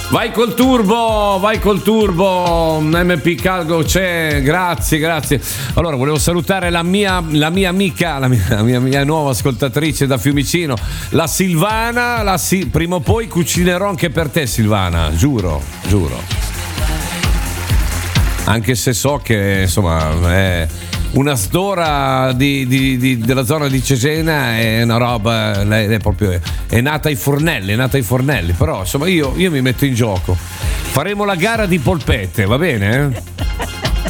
Vai col turbo, MP Calgo c'è, grazie. Allora, volevo salutare la mia amica, la mia nuova ascoltatrice da Fiumicino, la Silvana, prima o poi cucinerò anche per te, Silvana, giuro. Anche se so che, insomma, è una stora della zona di Cesena, è una roba, lei è proprio è nata ai fornelli, però insomma io mi metto in gioco. Faremo la gara di polpette, va bene?